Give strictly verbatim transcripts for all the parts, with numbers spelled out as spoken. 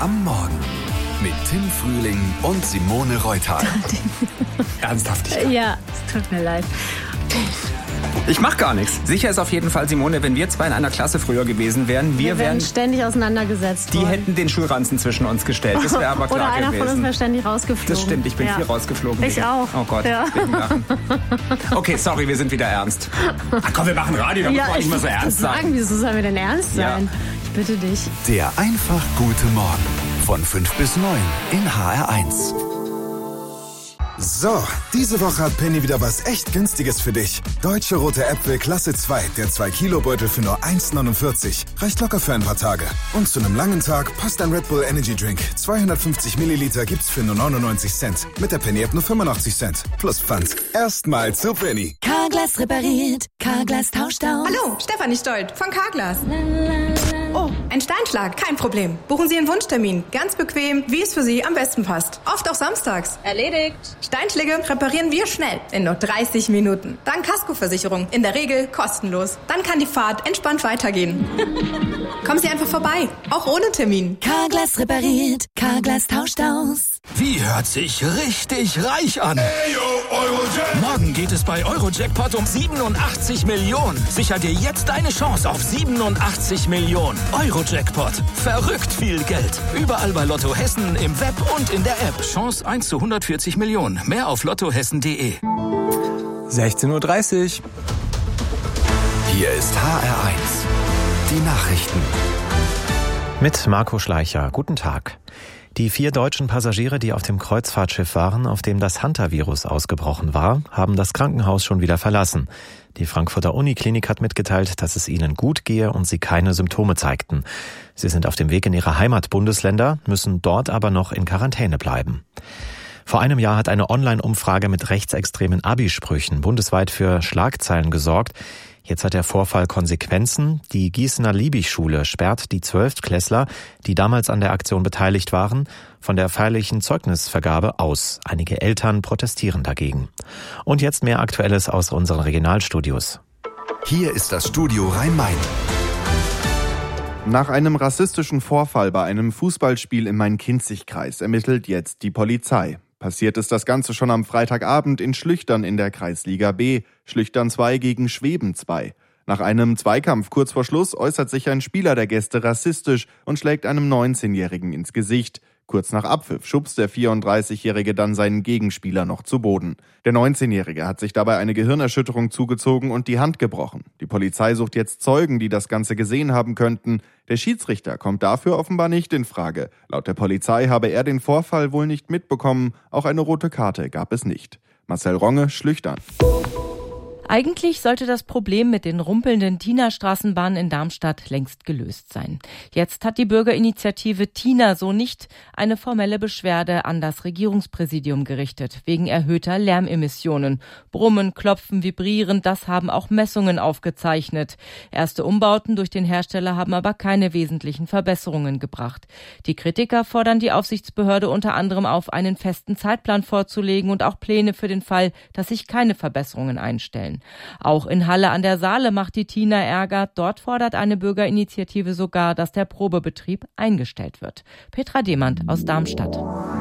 am Morgen mit Tim Frühling und Simone Reuthal. Ernsthaftigkeit. Ja, es tut mir leid. Ich mach gar nichts. Sicher ist auf jeden Fall, Simone, wenn wir zwei in einer Klasse früher gewesen wären, wir, Wir werden wären ständig auseinandergesetzt die worden. hätten den Schulranzen zwischen uns gestellt. Das wäre aber klar Oder einer gewesen. von uns wäre ständig rausgeflogen. Das stimmt, ich bin ja. viel rausgeflogen. Ich wegen, auch. Oh Gott, Ja. wegen Lachen. Okay, sorry, wir sind wieder ernst. Ach komm, wir machen Radio, da muss man auch nicht mehr so ernst sagen, sein. wieso sollen wir denn ernst Ja. sein? Ich bitte dich. Der einfach gute Morgen von fünf bis neun in H R eins. So, diese Woche hat Penny wieder was echt Günstiges für dich. Deutsche Rote Äpfel Klasse zwei, der zwei Kilo Beutel für nur eins neunundvierzig. Reicht locker für ein paar Tage. Und zu einem langen Tag passt ein Red Bull Energy Drink. zweihundertfünfzig Milliliter gibt's für nur neunundneunzig Cent. Mit der Penny App nur fünfundachtzig Cent. Plus Pfand. Erstmal zu Penny. Carglass repariert, Carglass tauscht aus. Hallo, Stefanie Stolt von Carglass. Oh, ein Steinschlag, kein Problem. Buchen Sie einen Wunschtermin. Ganz bequem, wie es für Sie am besten passt. Oft auch samstags. Erledigt. Steinschläge reparieren wir schnell, in nur dreißig Minuten. Dank Kaskoversicherung, in der Regel kostenlos. Dann kann die Fahrt entspannt weitergehen. Kommen Sie einfach vorbei, auch ohne Termin. Carglass repariert, Carglass tauscht aus. Wie hört sich richtig reich an? Hey, yo, Eurojackpot. Morgen geht es bei Eurojackpot um siebenundachtzig Millionen. Sicher dir jetzt deine Chance auf siebenundachtzig Millionen. Eurojackpot. Verrückt viel Geld. Überall bei Lotto Hessen, im Web und in der App. Chance eins zu hundertvierzig Millionen. Mehr auf lottohessen punkt de. sechzehn Uhr dreißig. Hier ist H R eins. Die Nachrichten. Mit Marco Schleicher. Guten Tag. Die vier deutschen Passagiere, die auf dem Kreuzfahrtschiff waren, auf dem das Hantavirus ausgebrochen war, haben das Krankenhaus schon wieder verlassen. Die Frankfurter Uniklinik hat mitgeteilt, dass es ihnen gut gehe und sie keine Symptome zeigten. Sie sind auf dem Weg in ihre Heimatbundesländer, müssen dort aber noch in Quarantäne bleiben. Vor einem Jahr hat eine Online-Umfrage mit rechtsextremen Abi-Sprüchen bundesweit für Schlagzeilen gesorgt. Jetzt hat der Vorfall Konsequenzen. Die Gießener Liebig-Schule sperrt die Zwölftklässler, die damals an der Aktion beteiligt waren, von der feierlichen Zeugnisvergabe aus. Einige Eltern protestieren dagegen. Und jetzt mehr Aktuelles aus unseren Regionalstudios. Hier ist das Studio Rhein-Main. Nach einem rassistischen Vorfall bei einem Fußballspiel im Main-Kinzig-Kreis ermittelt jetzt die Polizei. Passiert ist das Ganze schon am Freitagabend in Schlüchtern in der Kreisliga B, Schlüchtern zwei gegen Schweben zwei. Nach einem Zweikampf kurz vor Schluss äußert sich ein Spieler der Gäste rassistisch und schlägt einem neunzehnjährigen ins Gesicht. Kurz nach Abpfiff schubst der vierunddreißigjährige dann seinen Gegenspieler noch zu Boden. Der neunzehnjährige hat sich dabei eine Gehirnerschütterung zugezogen und die Hand gebrochen. Die Polizei sucht jetzt Zeugen, die das Ganze gesehen haben könnten. Der Schiedsrichter kommt dafür offenbar nicht in Frage. Laut der Polizei habe er den Vorfall wohl nicht mitbekommen. Auch eine rote Karte gab es nicht. Marcel Ronge, Schlüchtern. Eigentlich sollte das Problem mit den rumpelnden Tina-Straßenbahnen in Darmstadt längst gelöst sein. Jetzt hat die Bürgerinitiative Tina so nicht eine formelle Beschwerde an das Regierungspräsidium gerichtet, wegen erhöhter Lärmemissionen. Brummen, Klopfen, Vibrieren, das haben auch Messungen aufgezeichnet. Erste Umbauten durch den Hersteller haben aber keine wesentlichen Verbesserungen gebracht. Die Kritiker fordern die Aufsichtsbehörde unter anderem auf, einen festen Zeitplan vorzulegen und auch Pläne für den Fall, dass sich keine Verbesserungen einstellen. Auch in Halle an der Saale macht die Tina Ärger. Dort fordert eine Bürgerinitiative sogar, dass der Probebetrieb eingestellt wird. Petra Demand aus Darmstadt.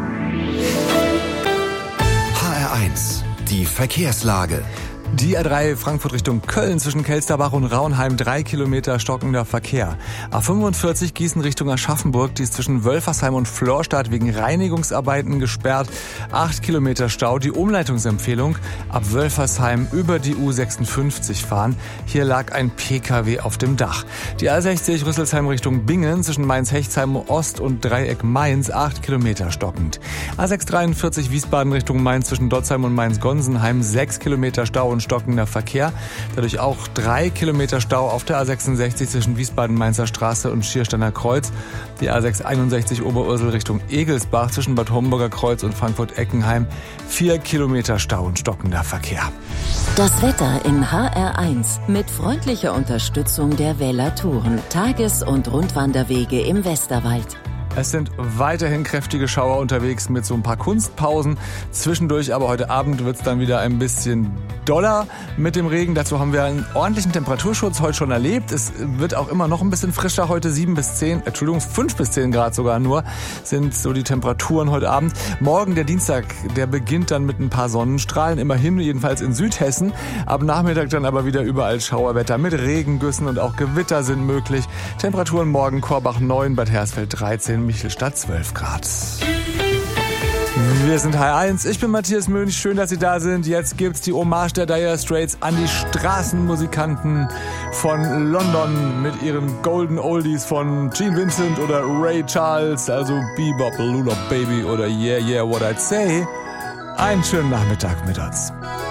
H R eins. Die Verkehrslage. Die A drei Frankfurt Richtung Köln zwischen Kelsterbach und Raunheim, drei Kilometer stockender Verkehr. A fünfundvierzig Gießen Richtung Aschaffenburg, die ist zwischen Wölfersheim und Florstadt wegen Reinigungsarbeiten gesperrt. acht Kilometer Stau. Die Umleitungsempfehlung: ab Wölfersheim über die U sechsundfünfzig fahren. Hier lag ein P K W auf dem Dach. Die A sechzig Rüsselsheim Richtung Bingen zwischen Mainz-Hechtsheim Ost und Dreieck Mainz, acht Kilometer stockend. A sechshundertdreiundvierzig Wiesbaden Richtung Mainz zwischen Dotzheim und Mainz-Gonsenheim, sechs Kilometer Stau und stockender Verkehr. Dadurch auch drei Kilometer Stau auf der A sechsundsechzig zwischen Wiesbaden-Mainzer Straße und Schiersteiner Kreuz. Die A sechshunderteinundsechzig Oberursel Richtung Egelsbach zwischen Bad Homburger Kreuz und Frankfurt-Eckenheim. Vier Kilometer Stau und stockender Verkehr. Das Wetter in H R eins mit freundlicher Unterstützung der Wähler Touren. Tages- und Rundwanderwege im Westerwald. Es sind weiterhin kräftige Schauer unterwegs mit so ein paar Kunstpausen. Zwischendurch aber heute Abend wird es dann wieder ein bisschen doller mit dem Regen. Dazu haben wir einen ordentlichen Temperaturschutz heute schon erlebt. Es wird auch immer noch ein bisschen frischer heute. sieben bis zehn, Entschuldigung, fünf bis zehn Grad sogar nur sind so die Temperaturen heute Abend. Morgen, der Dienstag, der beginnt dann mit ein paar Sonnenstrahlen. Immerhin, jedenfalls in Südhessen. Ab Nachmittag dann aber wieder überall Schauerwetter mit Regengüssen und auch Gewitter sind möglich. Temperaturen morgen Korbach neun, Bad Hersfeld dreizehn, Michelstadt zwölf Grad. Wir sind H R eins, ich bin Matthias Mönch, schön, dass Sie da sind. Jetzt gibt's die Hommage der Dire Straits an die Straßenmusikanten von London mit ihren Golden Oldies von Gene Vincent oder Ray Charles, also Bebop, Lula Baby oder Yeah Yeah What I'd Say. Einen schönen Nachmittag mit uns.